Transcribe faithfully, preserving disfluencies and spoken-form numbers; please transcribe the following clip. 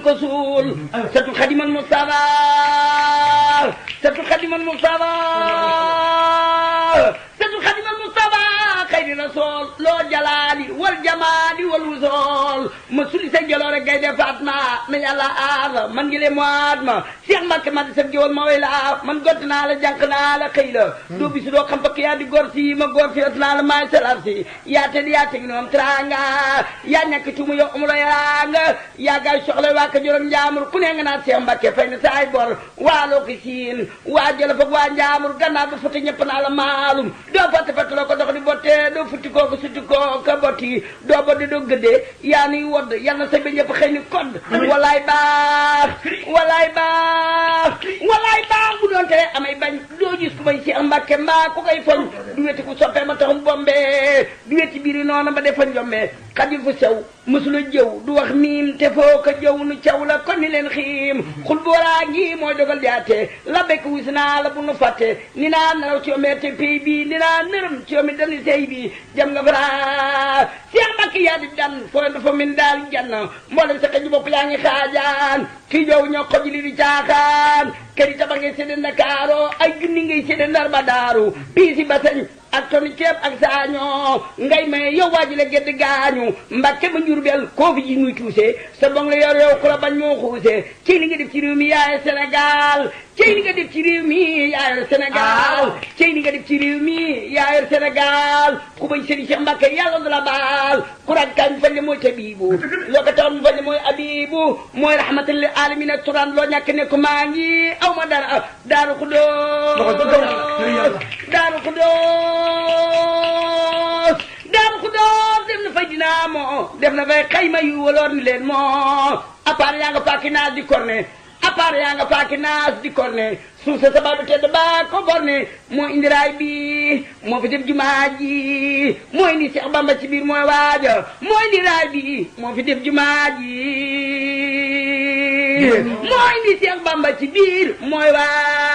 ko suul satu xadimal Mustafa satu xadimal Mustafa satu xadimal Mustafa xayri rasool loo jalaali wal jamaali wal wusool ma suli sa jaloore gay defaat ma na yàlla aar la man ngi le moat ma Cheikh Mbacke ma di sa géwal ma way la man gott naa la jànq naa la xëy la doo bisu doo xam pakk yaa di góor si ma góor si ot naa la maay salar si yaa te di yaa tegi noom tranga yaa ñàkk ci mu yow amulo yaa nga yaa gaay soxla waa ka jorom njaamur ku ne nga naa Cheikh Mbacke fay na saay bor waa loo ko siin waa jëla fag waa njaamur gannaaw ba fata ñëpp naa la maalum doo fatte fatte loo ko dox di botte doo futti koo ko sutti koo ka botti doo bodde doo gëddee yaa nuy wodd yal na sa ba ñëpp xëy ni kodd walaay baax walaay baax walaay baax bu doon tere amay bañ doo gis ku may Cheikh Mbacke mbaa ku koy foñ du weti ku soppee ma taxum bombe du weti biiri noonu ba defa njombe xajul fu sew mësula jëw du wax miim te foo ko jëw nu caw la kon ni leen xiim xul booraa ngi mooy dogal jaate la bekk wis naa la bu nu fàtte ni naa naraw ci omee te pay bi ni naa nërëm ci omi dani sey bi jam nga fara Cheikh Mbacke yaa di dan foo dafa min daal jann mboolem sa xëj bopp yaa ngi xaajaan kii jow ñoo xoj li di caaxaan kër yi taba ngay sédde Ndakaaro ay junni ngay sédde Ndar ba daaru bii si basañ ak toni ceeb ak saañoo ngay may yow waaji la gedd gaañu Mbacke ba Njurbel koo fi ji muy tuuse sa bong la yor yow ku la bañ moo xuuse ci li nga def ci réew mi yaay Sénégal ci li nga def ci réew mi yaay Sénégal ci li nga def ci réew mi yaay Sénégal ku bañ Serigne Cheikh Mbacke yàlla du la baal ku rag kañ fañ le mooy tabibu loo ko taxoon fañ le mooy abibu mooy rahmatal lil alamin turan loo ñàkk ne ko maa ngi aw ma dara daaru Xuddoos daaru Xuddoos daaru Xuddoos def na fay dinaa moo def na fay xayma yu waloon ni leen moo appareil yaa nga paaki naas di korne appareil yaa nga paaki naas di korne suuf sa sababu tedd ba ko borne moo indi raay bi moo fi def jumaa ji moo indi Cheikh Bamba ci biir mooy waaja moo indi raay bi moo fi def jumaa ji moo indi Cheikh Bamba ci biir mooy waaja